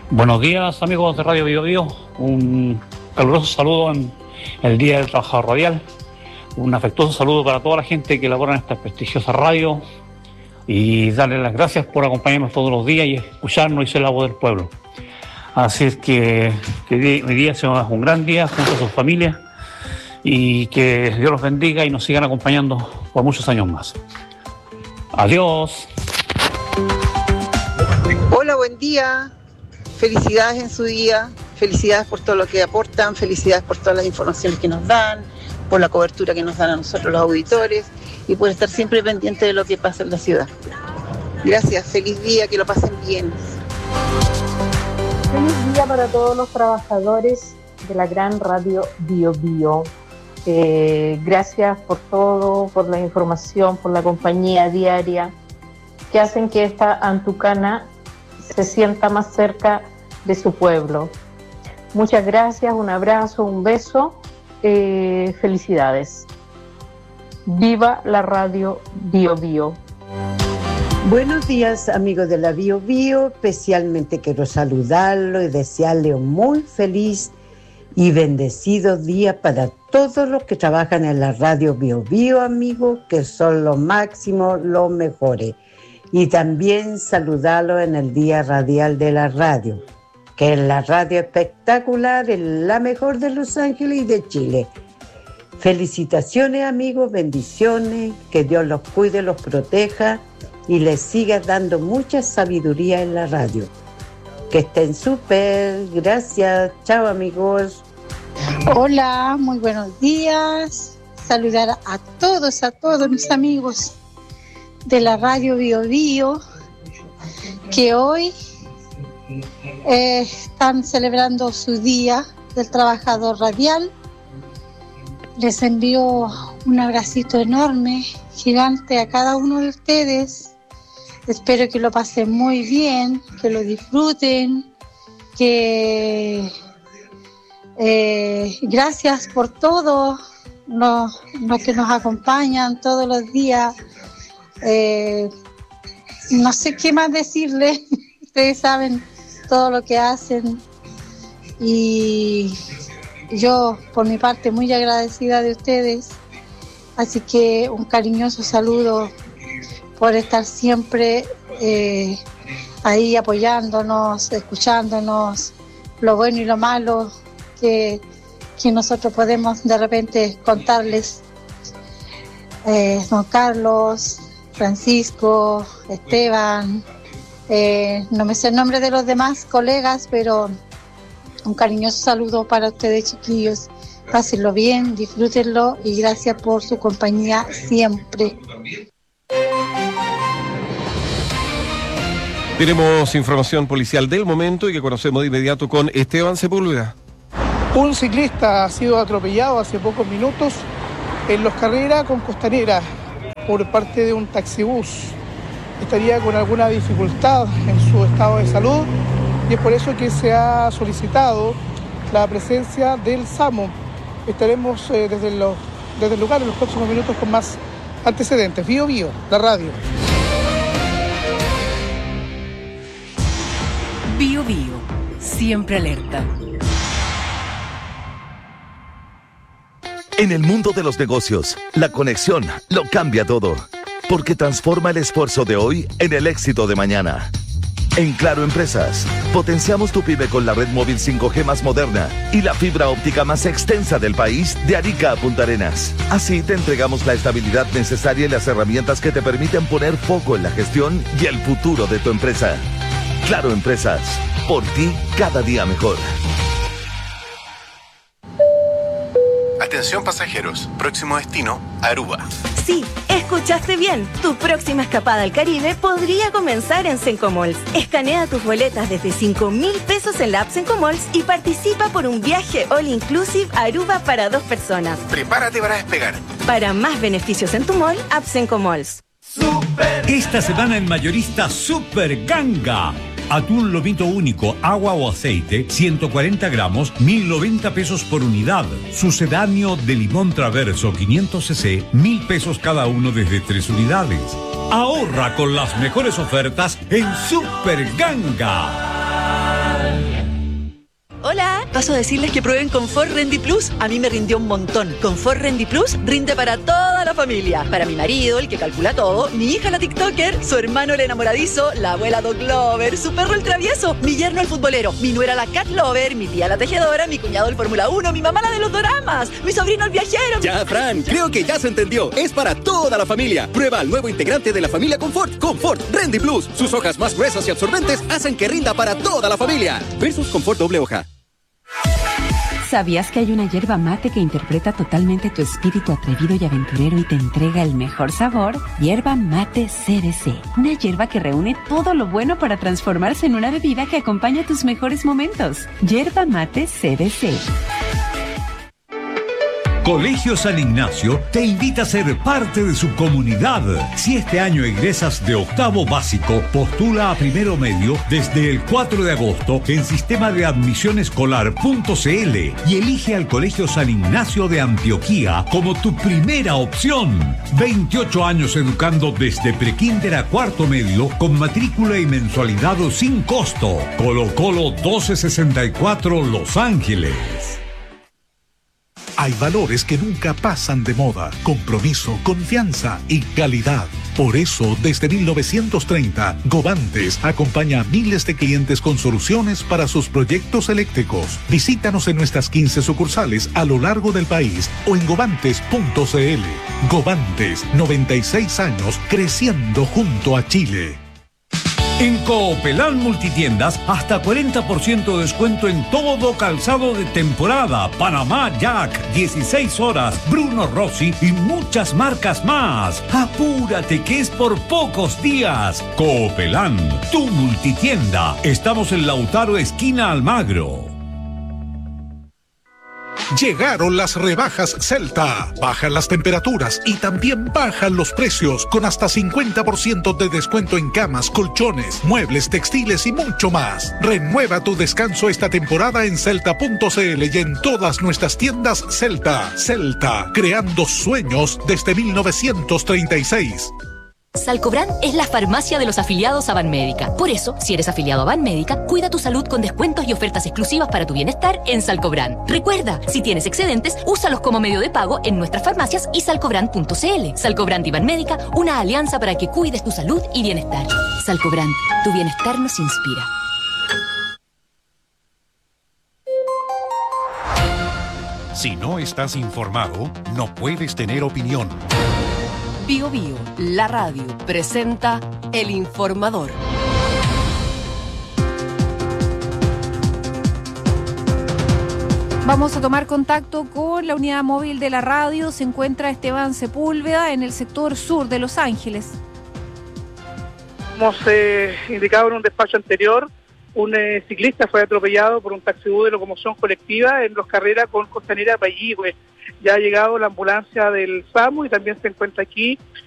Buenos días, amigos de Radio Bio Bio. Un caluroso saludo en el Día del Trabajador Radial. Un afectuoso saludo para toda la gente que labora en esta prestigiosa radio y darles las gracias por acompañarnos todos los días y escucharnos y ser la voz del pueblo. Así es que hoy día sea un gran día junto a sus familias y que Dios los bendiga y nos sigan acompañando por muchos años más. Adiós. Hola, buen día. Felicidades en su día, felicidades por todo lo que aportan, felicidades por todas las informaciones que nos dan, por la cobertura que nos dan a nosotros los auditores y por estar siempre pendiente de lo que pasa en la ciudad. Gracias, feliz día, que lo pasen bien. Feliz día para todos los trabajadores de la gran radio Bio Bio. Gracias por todo, por la información, por la compañía diaria que hacen que esta Antucana se sienta más cerca de su pueblo. Muchas gracias, un abrazo, un beso, felicidades. Viva la radio Bio Bio. Buenos días, amigos de la Bio Bio. Especialmente quiero saludarlo y desearle un muy feliz y bendecido día para todos los que trabajan en la radio Bio Bio, amigos, que son los máximos, los mejores. Y también saludarlo en el Día Radial de la Radio, que es la radio espectacular, es la mejor de Los Ángeles y de Chile. Felicitaciones, amigos, bendiciones, que Dios los cuide, los proteja y les siga dando mucha sabiduría en la radio. Que estén súper, gracias, chao, amigos. Hola, muy buenos días. Saludar a todos mis amigos de la radio Bio Bio, que hoy están celebrando su Día del Trabajador Radial. Les envío un abracito enorme, gigante a cada uno de ustedes. Espero que lo pasen muy bien, que lo disfruten, que gracias por todo los que nos acompañan todos los días. No sé qué más decirles. Ustedes saben todo lo que hacen y yo por mi parte muy agradecida de ustedes, así que un cariñoso saludo por estar siempre ahí apoyándonos, escuchándonos, lo bueno y lo malo que nosotros podemos de repente contarles. Don Carlos, Francisco, Esteban, no me sé el nombre de los demás colegas, pero un cariñoso saludo para ustedes, chiquillos. Pásenlo bien, disfrútenlo y gracias por su compañía siempre. Tenemos información policial del momento y que conocemos de inmediato con Esteban Sepúlveda. Un ciclista ha sido atropellado hace pocos minutos en Los Carreras con Costanera por parte de un taxibús. Estaría con alguna dificultad en su estado de salud y es por eso que se ha solicitado la presencia del SAMU. Estaremos desde el lugar en los próximos minutos con más antecedentes. Bio Bio, la radio. Bio Bio, siempre alerta. En el mundo de los negocios, la conexión lo cambia todo, porque transforma el esfuerzo de hoy en el éxito de mañana. En Claro Empresas, potenciamos tu pyme con la red móvil 5G más moderna y la fibra óptica más extensa del país de Arica a Punta Arenas. Así te entregamos la estabilidad necesaria y las herramientas que te permiten poner foco en la gestión y el futuro de tu empresa. Claro Empresas, por ti cada día mejor. Atención pasajeros, próximo destino, Aruba. Sí, escuchaste bien. Tu próxima escapada al Caribe podría comenzar en Sencomalls. Escanea tus boletas desde 5.000 pesos en la app Sencomalls y participa por un viaje all inclusive a Aruba para 2 personas. Prepárate para despegar. Para más beneficios en tu mall, app Sencomalls. Esta semana en Mayorista Super Ganga. Atún lomito único, agua o aceite, 140 gramos, 1.090 pesos por unidad. Sucedáneo de limón traverso, 500 cc, 1.000 pesos cada uno desde 3 unidades. Ahorra con las mejores ofertas en Super Ganga. Hola, paso a decirles que prueben Confort Rendi Plus. A mí me rindió un montón. Confort Rendi Plus rinde para toda la familia. Para mi marido, el que calcula todo, mi hija la TikToker, su hermano el enamoradizo, la abuela Dog Lover, su perro el travieso, mi yerno el futbolero, mi nuera la Cat Lover, mi tía la tejedora, mi cuñado el Fórmula 1, mi mamá la de los doramas, mi sobrino el viajero. Ya, Fran, creo que ya se entendió. Es para toda la familia. Prueba el nuevo integrante de la familia Confort, Confort Rendi Plus. Sus hojas más gruesas y absorbentes hacen que rinda para toda la familia. Versus Confort doble hoja. ¿Sabías que hay una yerba mate que interpreta totalmente tu espíritu atrevido y aventurero y te entrega el mejor sabor? Yerba Mate CBC. Una yerba que reúne todo lo bueno para transformarse en una bebida que acompaña tus mejores momentos. Yerba Mate CBC. Colegio San Ignacio te invita a ser parte de su comunidad. Si este año egresas de octavo básico, postula a primero medio desde el 4 de agosto en sistema de admisión escolar.cl y elige al Colegio San Ignacio de Antioquía como tu primera opción. 28 años educando desde prekinder a cuarto medio con matrícula y mensualidad sin costo. Colo Colo 1264 Los Ángeles. Hay valores que nunca pasan de moda: compromiso, confianza y calidad. Por eso, desde 1930, Govantes acompaña a miles de clientes con soluciones para sus proyectos eléctricos. Visítanos en nuestras 15 sucursales a lo largo del país o en govantes.cl. Govantes, 96 años creciendo junto a Chile. En Coopelán Multitiendas, hasta 40% de descuento en todo calzado de temporada. Panamá Jack, 16 horas, Bruno Rossi y muchas marcas más. Apúrate que es por pocos días. Coopelán, tu multitienda. Estamos en Lautaro, esquina Almagro. Llegaron las rebajas Celta. Bajan las temperaturas y también bajan los precios, con hasta 50% de descuento en camas, colchones, muebles, textiles y mucho más. Renueva tu descanso esta temporada en Celta.cl y en todas nuestras tiendas Celta. Celta, creando sueños desde 1936. Salcobran es la farmacia de los afiliados a Banmédica. Por eso, si eres afiliado a Banmédica, cuida tu salud con descuentos y ofertas exclusivas para tu bienestar en Salcobran. Recuerda, si tienes excedentes, úsalos como medio de pago en nuestras farmacias y salcobran.cl. Salcobran y Banmédica, una alianza para que cuides tu salud y bienestar. Salcobran, tu bienestar nos inspira. Si no estás informado, no puedes tener opinión. Bio Bio, la radio, presenta El Informador. Vamos a tomar contacto con la unidad móvil de la radio. Se encuentra Esteban Sepúlveda en el sector sur de Los Ángeles. Hemos indicado en un despacho anterior, un ciclista fue atropellado por un taxibús de locomoción colectiva en Los Carreras con Costanera Payihue. Ya ha llegado la ambulancia del SAMU y también se encuentra aquí